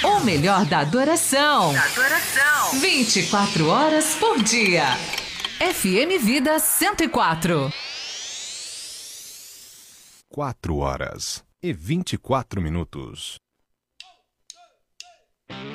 O melhor da adoração. 24 horas por dia. FM Vida 104. 4 horas e 24 minutos.